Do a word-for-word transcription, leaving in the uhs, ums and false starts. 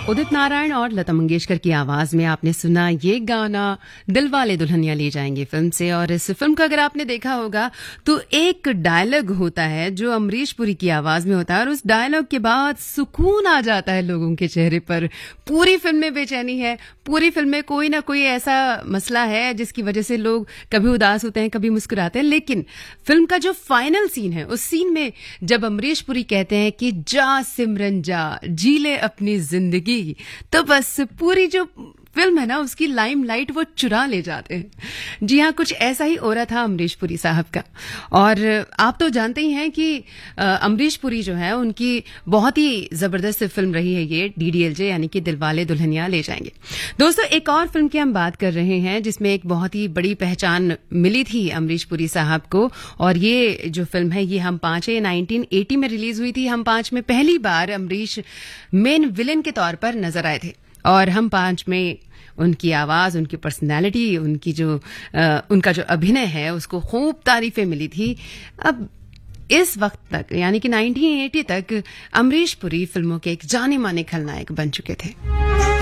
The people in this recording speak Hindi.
उदित नारायण और लता मंगेशकर की आवाज में आपने सुना ये गाना दिलवाले दुल्हनिया ले जाएंगे फिल्म से। और इस फिल्म को अगर आपने देखा होगा तो एक डायलॉग होता है जो अमरीश पुरी की आवाज में होता है और उस डायलॉग के बाद सुकून आ जाता है लोगों के चेहरे पर। पूरी फिल्म में बेचैनी है, पूरी फिल्म में कोई ना कोई ऐसा मसला है जिसकी वजह से लोग कभी उदास होते हैं, कभी मुस्कुराते हैं। लेकिन फिल्म का जो फाइनल सीन है, उस सीन में जब अमरीश पुरी कहते हैं कि जा सिमरन जा, जी ले अपनी जिंदगी, तो बस पूरी जो फिल्म है ना उसकी लाइमलाइट वो चुरा ले जाते हैं। जी हाँ, कुछ ऐसा ही हो रहा था अमरीश पुरी साहब का। और आप तो जानते ही हैं कि अमरीश पुरी जो है उनकी बहुत ही जबरदस्त फिल्म रही है ये डीडीएलजे, यानी कि दिलवाले दुल्हनिया ले जाएंगे। दोस्तों, एक और फिल्म की हम बात कर रहे हैं जिसमें एक बहुत ही बड़ी पहचान मिली थी अमरीश पुरी साहब को। और ये जो फिल्म है ये हम पांच है नाइनटीन एटी में रिलीज हुई थी। हम पांच में पहली बार अमरीश मेन विलेन के तौर पर नजर आए थे और हम पांच में उनकी आवाज, उनकी पर्सनालिटी, उनकी जो आ, उनका जो अभिनय है उसको खूब तारीफें मिली थी। अब इस वक्त तक यानी कि नाइनटीन एटी तक अमरीश पुरी फिल्मों के एक जाने माने खलनायक बन चुके थे।